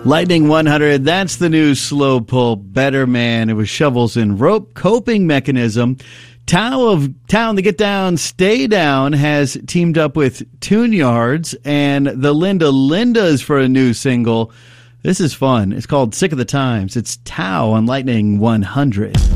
Lightning 100, that's the new slow pull Better Man. It was shovels and rope coping mechanism. Town to Get Down, Stay Down has teamed up with Tune Yards and the Lindas for a new single. This is fun. It's called Sick of the Times. It's Tao on Lightning 100.